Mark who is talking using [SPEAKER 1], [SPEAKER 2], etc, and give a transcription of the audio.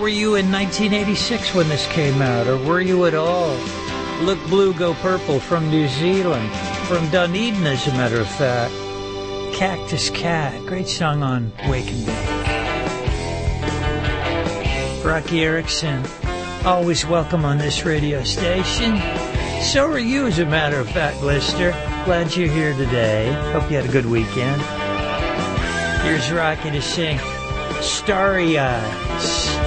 [SPEAKER 1] were you in 1986 when this came out, or were you at all? Look Blue, Go Purple from New Zealand, from Dunedin, as a matter of fact. Cactus Cat, great song on Wake and Bake. Rocky Erickson, always welcome on this radio station. So are you, as a matter of fact, listener. Glad you're here today. Hope you had a good weekend. Here's Rocky to sing Starry Eyes.